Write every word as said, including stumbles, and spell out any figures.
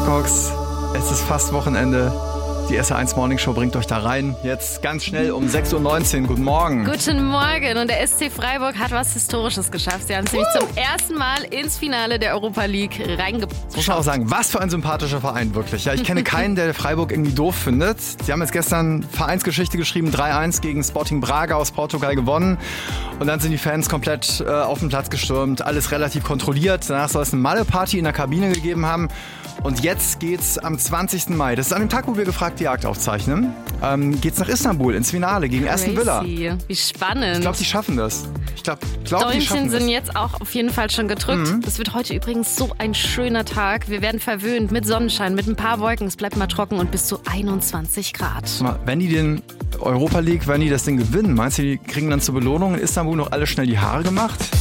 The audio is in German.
Cox, es ist fast Wochenende. Die S R eins Morning Show bringt euch da rein. Jetzt ganz schnell um sechs Uhr neunzehn. Guten Morgen. Guten Morgen. Und der S C Freiburg hat was Historisches geschafft. Sie haben es nämlich zum ersten Mal ins Finale der Europa League reingebracht. Muss man auch sagen, was für ein sympathischer Verein, wirklich. Ja, ich kenne keinen, der Freiburg irgendwie doof findet. Sie haben jetzt gestern Vereinsgeschichte geschrieben, drei eins gegen Sporting Braga aus Portugal gewonnen. Und dann sind die Fans komplett äh, auf den Platz gestürmt. Alles relativ kontrolliert. Danach soll es eine Malle-Party in der Kabine gegeben haben. Und jetzt geht's am zwanzigsten Mai, das ist an dem Tag, wo wir gefragt die Jagd aufzeichnen, ähm, geht's nach Istanbul ins Finale gegen Aston Villa. Wie spannend. Ich glaube, die schaffen das. Ich glaube, glaub, die schaffen Däumchen das. sind jetzt auch auf jeden Fall schon gedrückt. Mhm. Das wird heute übrigens so ein schöner Tag. Wir werden verwöhnt mit Sonnenschein, mit ein paar Wolken. Es bleibt mal trocken und bis zu einundzwanzig Grad. Mal, wenn die den Europa League, wenn die das Ding gewinnen, meinst du, die kriegen dann zur Belohnung in Istanbul noch alle schnell die Haare gemacht?